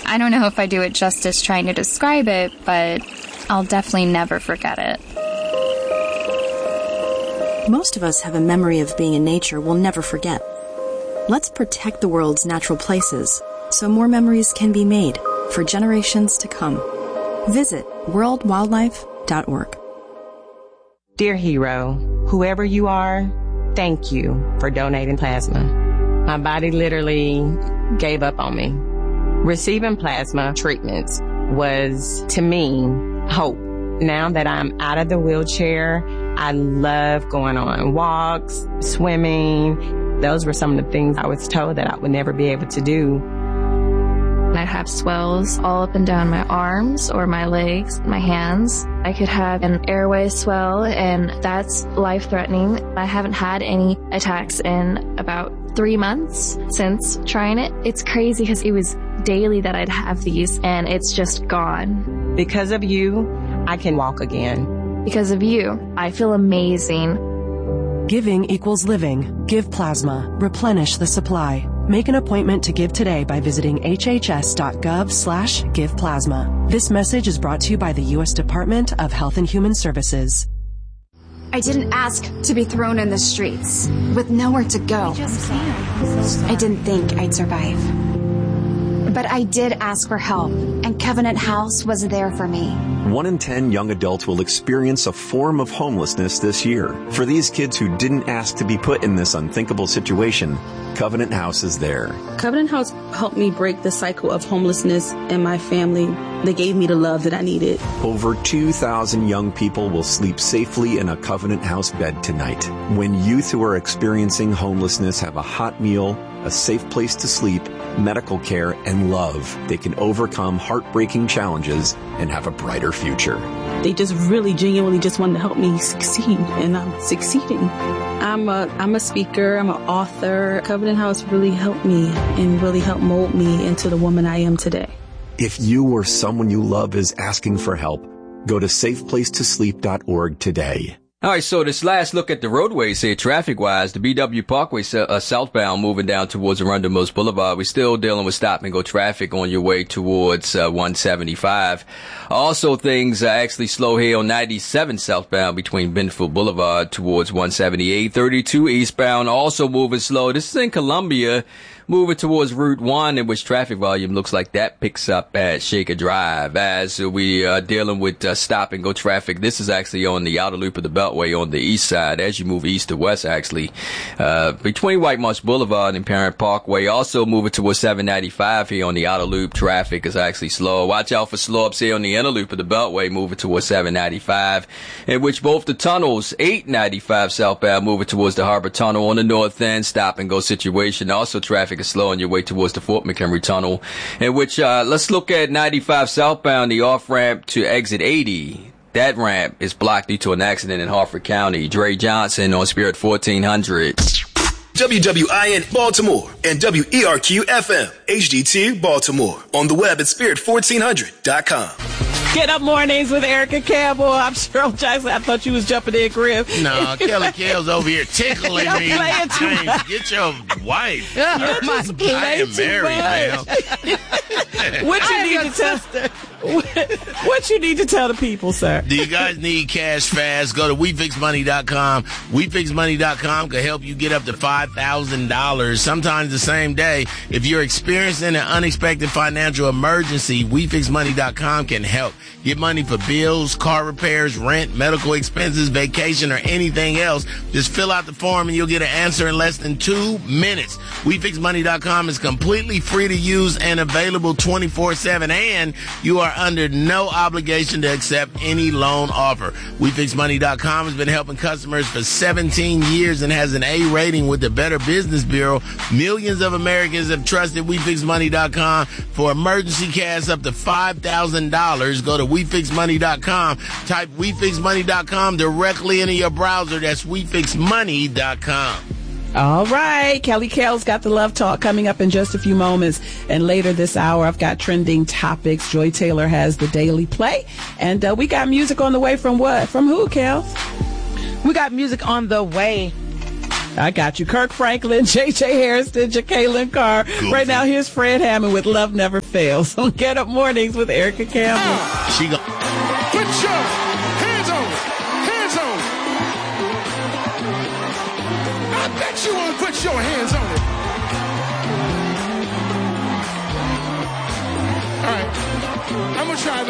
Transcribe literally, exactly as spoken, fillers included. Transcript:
I don't know if I do it justice trying to describe it, but I'll definitely never forget it. Most of us have a memory of being in nature we'll never forget. Let's protect the world's natural places so more memories can be made for generations to come. Visit world wildlife dot org. Dear hero, whoever you are, thank you for donating plasma. My body literally gave up on me. Receiving plasma treatments was, to me, hope. Now that I'm out of the wheelchair, I love going on walks, swimming. Those were some of the things I was told that I would never be able to do. I have swells all up and down my arms or my legs, my hands. I could have an airway swell, and that's life-threatening. I haven't had any attacks in about three months since trying it. It's crazy because it was daily that I'd have these, and it's just gone. Because of you, I can walk again. Because of you, I feel amazing. Giving equals living. Give plasma. Replenish the supply. Make an appointment to give today by visiting hhs.gov slash give plasma. This message is brought to you by the U S Department of Health and Human Services. I didn't ask to be thrown in the streets with nowhere to go. I didn't think I'd survive. But I did ask for help, and Covenant House was there for me. One in ten young adults will experience a form of homelessness this year. For these kids who didn't ask to be put in this unthinkable situation, Covenant House is there. Covenant House helped me break the cycle of homelessness in my family. They gave me the love that I needed. Over two thousand young people will sleep safely in a Covenant House bed tonight. When youth who are experiencing homelessness have a hot meal, a safe place to sleep, medical care, and love, they can overcome heartbreaking challenges and have a brighter future. They just really genuinely just wanted to help me succeed, and I'm succeeding. I'm a, I'm a speaker, I'm an author. Covenant House really helped me and really helped mold me into the woman I am today. If you or someone you love is asking for help, go to safe place to sleep dot org today. All right, so this last look at the roadways here, traffic-wise, the B W Parkway uh, southbound moving down towards Arundel Mills Boulevard. We're still dealing with stop-and-go traffic on your way towards uh, one seventy-five. Also, things are actually slow here on ninety-seven southbound between Benfield Boulevard towards one seventy-eight. thirty-two eastbound also moving slow. This is in Columbia, moving towards Route one, in which traffic volume looks like that picks up at Shaker Drive. As we are dealing with uh, stop-and-go traffic, this is actually on the outer loop of the Beltway on the east side as you move east to west, actually. Uh, between White Marsh Boulevard and Parent Parkway, also moving towards seven ninety-five here on the outer loop. Traffic is actually slow. Watch out for slow-ups here on the inner loop of the Beltway, moving towards seven ninety-five, in which both the tunnels, eight ninety-five southbound, moving towards the Harbor Tunnel on the north end, stop-and-go situation. Also, traffic is slow on your way towards the Fort McHenry Tunnel, in which, uh, let's look at ninety-five southbound, the off-ramp to exit eighty. That ramp is blocked due to an accident in Harford County. Dre Johnson on Spirit fourteen hundred. W W I N Baltimore and W E R Q F M H D T Baltimore. On the web at spirit fourteen hundred dot com. Get Up Mornings with Erica Campbell. I'm Cheryl Jackson. I thought you was jumping in, Griff. No, Kelly Kale's over here tickling me. James, get your wife. Yeah, I am married, man. What you need to tell What you need to tell the people, sir? Do you guys need cash fast? Go to we fix money dot com. we fix money dot com can help you get up to five thousand dollars, sometimes the same day. If you're experiencing an unexpected financial emergency, we fix money dot com can help. Get money for bills, car repairs, rent, medical expenses, vacation, or anything else. Just fill out the form and you'll get an answer in less than two minutes. we fix money dot com is completely free to use and available twenty-four seven, and you are under no obligation to accept any loan offer. we fix money dot com has been helping customers for seventeen years and has an A rating with the Better Business Bureau. Millions of Americans have trusted we fix money dot com for emergency cash up to five thousand dollars. Go to we fix money dot com. Type we fix money dot com directly into your browser. That's we fix money dot com. All right. Kelly Kale's got the Love Talk coming up in just a few moments. And later this hour, I've got trending topics. Joy Taylor has the Daily Play. And uh, we got music on the way from what? From who, Kel? We got music on the way I got you. Kirk Franklin, J J Harrison, Jacqueline Carr. Good. Right now, here's Fred Hammond with Love Never Fails on Get Up Mornings with Erica Campbell. Uh, She go- put your hands on it. Hands on it. I bet you want to put your hands on it. All right. I'm going to try it.